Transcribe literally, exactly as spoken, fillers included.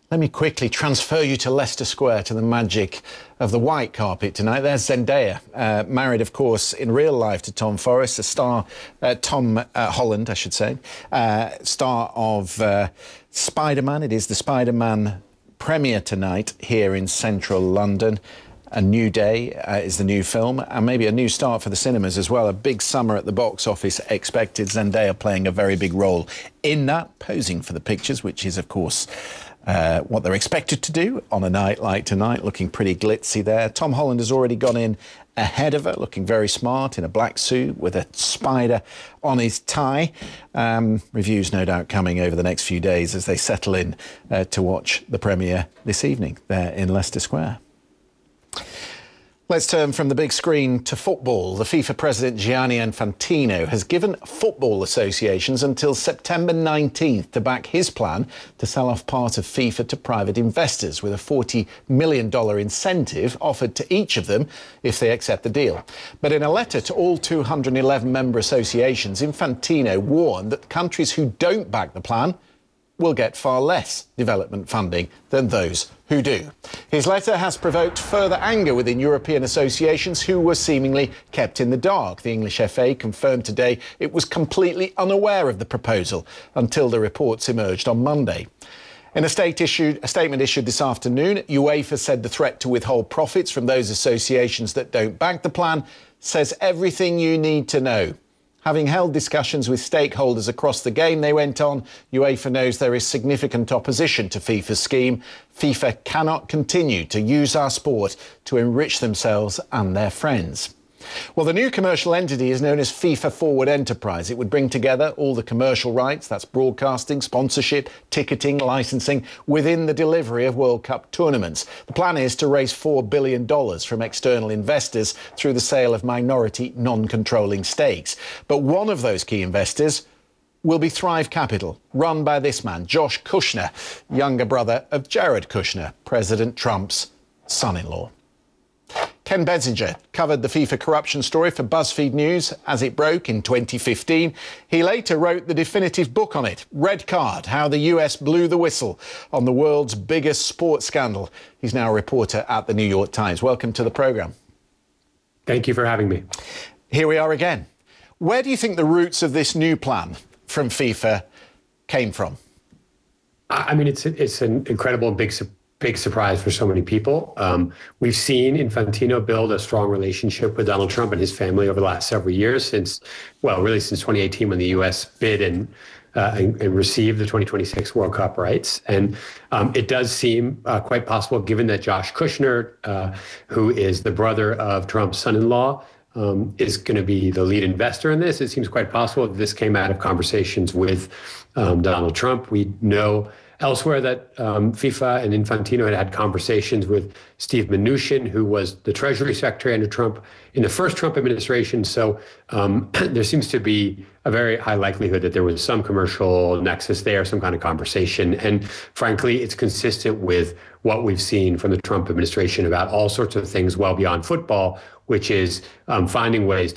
Let me quickly transfer you to Leicester Square, to the magic of the white carpet tonight. There's Zendaya, uh, married, of course, in real life to Tom Forrest, a star, uh, Tom uh, Holland, I should say, uh, star of uh, Spider-Man. It is the Spider-Man premiere tonight here in central London. A New Day uh, is the new film, and maybe a new start for the cinemas as well. A big summer at the box office expected. Zendaya playing a very big role in that, posing for the pictures, which is, of course, uh, what they're expected to do on a night like tonight, looking pretty glitzy there. Tom Holland has already gone in ahead of her, looking very smart in a black suit with a spider on his tie. Um, reviews no doubt coming over the next few days as they settle in uh, to watch the premiere this evening there in Leicester Square. Let's turn from the big screen to football. The FIFA president Gianni Infantino has given football associations until September nineteenth to back his plan to sell off part of FIFA to private investors, with a forty million dollars incentive offered to each of them if they accept the deal. But in a letter to all two hundred eleven member associations, Infantino warned that countries who don't back the plan will get far less development funding than those who do. His letter has provoked further anger within European associations who were seemingly kept in the dark. The English F A confirmed today it was completely unaware of the proposal until the reports emerged on Monday. In a, state issued, a statement issued this afternoon, UEFA said the threat to withhold profits from those associations that don't back the plan says everything you need to know. Having held discussions with stakeholders across the game, they went on, UEFA knows there is significant opposition to FIFA's scheme. FIFA cannot continue to use our sport to enrich themselves and their friends. Well, the new commercial entity is known as FIFA Forward Enterprise. It would bring together all the commercial rights, that's broadcasting, sponsorship, ticketing, licensing, within the delivery of World Cup tournaments. The plan is to raise four billion dollars from external investors through the sale of minority non-controlling stakes. But one of those key investors will be Thrive Capital, run by this man, Josh Kushner, younger brother of Jared Kushner, President Trump's son-in-law. Ken Bensinger covered the FIFA corruption story for BuzzFeed News as it broke in twenty fifteen. He later wrote the definitive book on it, Red Card: How the U S Blew the Whistle on the World's Biggest Sports Scandal. He's now a reporter at the New York Times. Welcome to the programme. Thank you for having me. Here we are again. Where do you think the roots of this new plan from FIFA came from? I mean, it's it's an incredible and big surprise. Big surprise for so many people. Um, we've seen Infantino build a strong relationship with Donald Trump and his family over the last several years, since, well, really since twenty eighteen, when the U S bid and, uh, and, and received the twenty twenty-six World Cup rights. And um, it does seem uh, quite possible, given that Josh Kushner, uh, who is the brother of Trump's son-in-law, um, is going to be the lead investor in this. It seems quite possible that this came out of conversations with um, Donald Trump. We know elsewhere that um, FIFA and Infantino had had conversations with Steve Mnuchin, who was the Treasury Secretary under Trump in the first Trump administration. So um, there seems to be a very high likelihood that there was some commercial nexus there, some kind of conversation. And frankly, it's consistent with what we've seen from the Trump administration about all sorts of things well beyond football, which is um, finding ways to